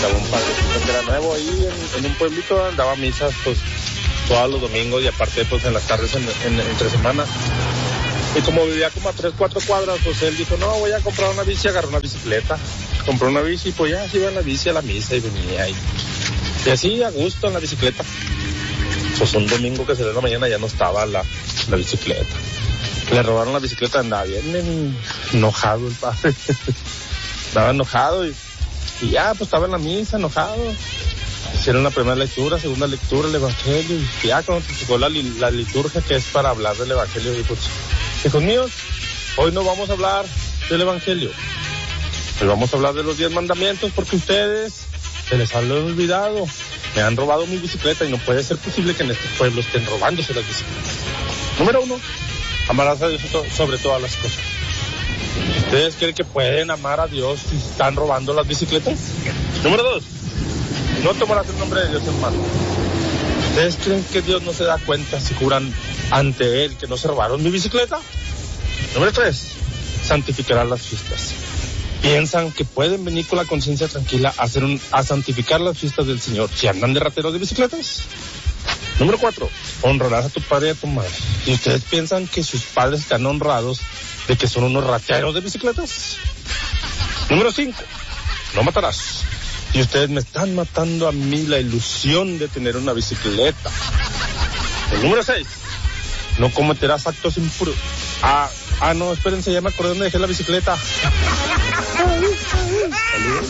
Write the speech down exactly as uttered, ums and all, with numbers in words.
estaba un padrecito que era nuevo ahí en, en un pueblito, andaba a misas pues todos los domingos y aparte pues en las tardes en, en, entre semana. Y como vivía como a tres, cuatro cuadras, pues él dijo, no, voy a comprar una bici, agarró una bicicleta. Compró una bici y pues ya se iba en la bici a la misa y venía y, y así a gusto en la bicicleta. Pues un domingo que se de la mañana ya no estaba la, la bicicleta. Le robaron la bicicleta, andaba bien enojado el padre. Estaba enojado y, y ya pues estaba en la misa enojado. Hicieron la primera lectura, segunda lectura, el evangelio, y ya cuando se tocó la, la liturgia que es para hablar del evangelio, dijo, hijos míos, hoy no vamos a hablar del evangelio, hoy vamos a hablar de los diez mandamientos porque ustedes se les han olvidado, me han robado mi bicicleta y no puede ser posible que en este pueblo estén robándose las bicicletas. Número uno, amarás a Dios sobre todas las cosas. ¿Ustedes creen que pueden amar a Dios si están robando las bicicletas? Número dos, no tomarás el nombre de Dios en mano. ¿Ustedes creen que Dios no se da cuenta si juran ante Él que no se robaron mi bicicleta? Número tres, santificarás las fiestas. ¿Piensan que pueden venir con la conciencia tranquila a, hacer un, a santificar las fiestas del Señor si andan de rateros de bicicletas? Número cuatro, honrarás a tu padre y a tu madre. ¿Y ustedes piensan que sus padres están honrados de que son unos rateros de bicicletas? Número cinco, no matarás. Y ustedes me están matando a mí la ilusión de tener una bicicleta. El número seis, no cometerás actos impuros. Ah, ah, no, espérense, ya me acordé dónde dejé la bicicleta. Saludos.